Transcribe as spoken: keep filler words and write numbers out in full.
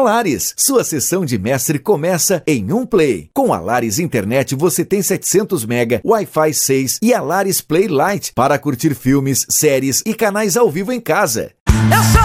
Lares. Sua sessão de mestre começa em um play. Com a Lares Internet você tem setecentos mega, Wi-Fi seis e a Lares Play Lite para curtir filmes, séries e canais ao vivo em casa. Eu sou